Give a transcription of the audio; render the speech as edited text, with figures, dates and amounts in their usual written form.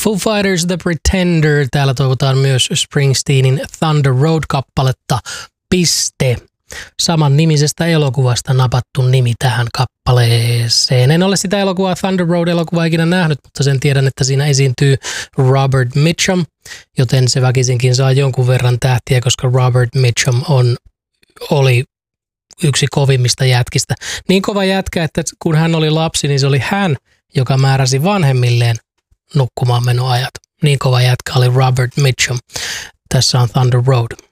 Foo Fighters The Pretender. Täällä toivotaan myös Springsteenin Thunder Road-kappaletta. Piste. Saman nimisestä elokuvasta napattu nimi tähän kappaleeseen. En ole sitä elokuvaa, Thunder Road-elokuvaa ikinä nähnyt, mutta sen tiedän, että siinä esiintyy Robert Mitchum, joten se väkisinkin saa jonkun verran tähtiä, koska Robert Mitchum oli yksi kovimmista jätkistä. Niin kova jätkä, että kun hän oli lapsi, niin se oli hän, joka määräsi vanhemmilleen nukkumaan menoajat. Niin kova jätkä oli Robert Mitchum. Tässä on Thunder Road.